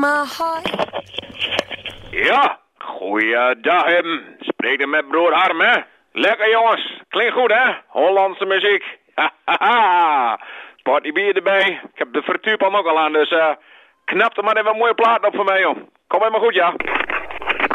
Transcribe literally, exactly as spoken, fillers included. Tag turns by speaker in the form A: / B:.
A: My heart.
B: Ja, goeiedag hem. Spreek er met broer Harm, hè? Lekker jongens, klinkt goed, hè? Hollandse muziek. Hahaha. Potje bier erbij. Ik heb de vertuurpan ook al aan, dus uh, knap er maar even een mooie plaat op voor mij, joh. Kom helemaal goed, ja.